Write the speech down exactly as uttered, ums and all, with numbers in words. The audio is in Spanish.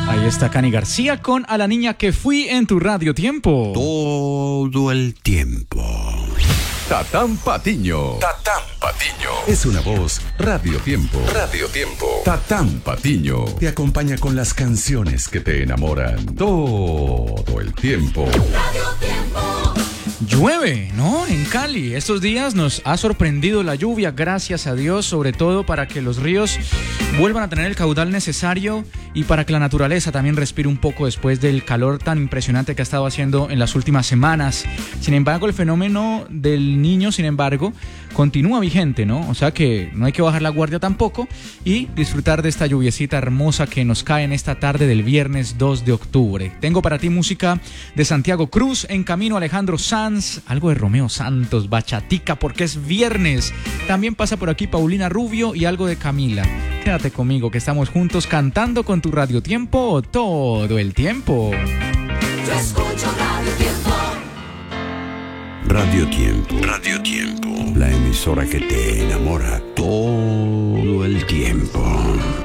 Ahí está Cani García con A la niña que fui en tu Radio Tiempo. Todo el tiempo. Tatán Patiño. Tatán Patiño. Es una voz Radio Tiempo. Radio Tiempo. Tatán Patiño. Te acompaña con las canciones que te enamoran todo el tiempo. Radio Tiempo. Llueve, ¿no? En Cali. Estos días nos ha sorprendido la lluvia, gracias a Dios, sobre todo para que los ríos vuelvan a tener el caudal necesario y para que la naturaleza también respire un poco después del calor tan impresionante que ha estado haciendo en las últimas semanas. Sin embargo, el fenómeno del Niño, sin embargo, continúa vigente, ¿no? O sea que no hay que bajar la guardia tampoco y disfrutar de esta lluviecita hermosa que nos cae en esta tarde del viernes dos de octubre. Tengo para ti música de Santiago Cruz, En Camino Alejandro Sanz, algo de Romeo Santos, bachatica porque es viernes. También pasa por aquí Paulina Rubio y algo de Camila. Quédate conmigo que estamos juntos cantando con tu Radio Tiempo todo el tiempo. Yo escucho Radio Tiempo. Radio Tiempo. Radio Tiempo. La emisora que te enamora todo el tiempo.